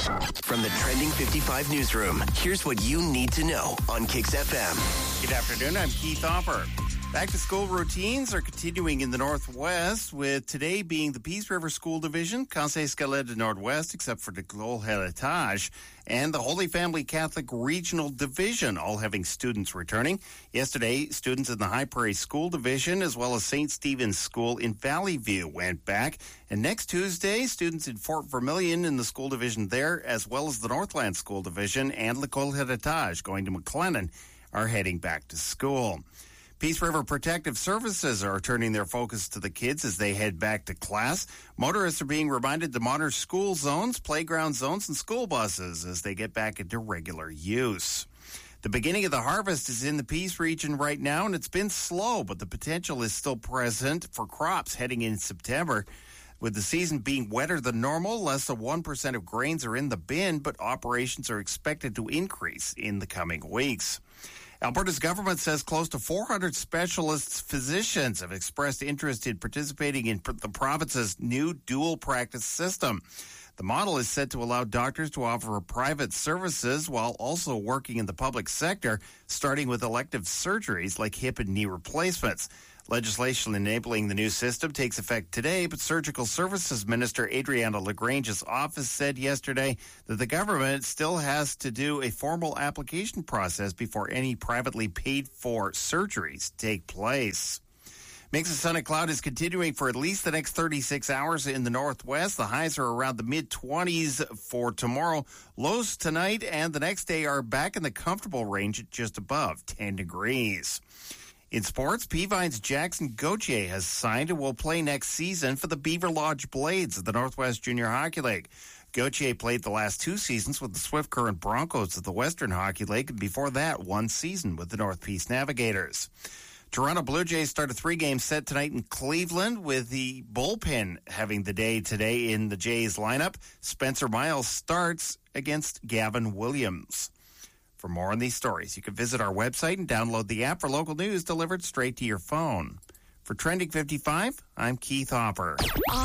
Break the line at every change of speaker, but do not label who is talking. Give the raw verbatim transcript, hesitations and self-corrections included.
From the Trending fifty-five newsroom, here's what you need to know on Kix F M.
Good afternoon, I'm Keith Hopper. Back-to-school routines are continuing in the Northwest, with today being the Peace River School Division, Conseil Scaled Northwest, except for the École Héritage, and the Holy Family Catholic Regional Division, all having students returning. Yesterday, students in the High Prairie School Division, as well as Saint Stephen's School in Valley View, went back. And next Tuesday, students in Fort Vermilion in the school division there, as well as the Northland School Division and L'École Héritage, going to McLennan, are heading back to school. Peace River Protective Services are turning their focus to the kids as they head back to class. Motorists are being reminded to monitor school zones, playground zones, and school buses as they get back into regular use. The beginning of the harvest is in the Peace region right now, and it's been slow, but the potential is still present for crops heading in September. With the season being wetter than normal, less than one percent of grains are in the bin, but operations are expected to increase in the coming weeks. Alberta's government says close to four hundred specialist physicians have expressed interest in participating in the province's new dual practice system. The model is set to allow doctors to offer private services while also working in the public sector, starting with elective surgeries like hip and knee replacements. Legislation enabling the new system takes effect today, but Surgical Services Minister Adriana Lagrange's office said yesterday that the government still has to do a formal application process before any privately paid for surgeries take place. Mix of sun and cloud is continuing for at least the next thirty-six hours in the northwest. The highs are around the mid-twenties for tomorrow. Lows tonight and the next day are back in the comfortable range at just above ten degrees. In sports, Peavine's Jackson Gauthier has signed and will play next season for the Beaver Lodge Blades of the Northwest Junior Hockey League. Gauthier played the last two seasons with the Swift Current Broncos of the Western Hockey League, and before that, one season with the North Peace Navigators. Toronto Blue Jays start a three-game set tonight in Cleveland, with the bullpen having the day today in the Jays lineup. Spencer Miles starts against Gavin Williams. For more on these stories, you can visit our website and download the app for local news delivered straight to your phone. For Trending fifty-five, I'm Keith Hopper.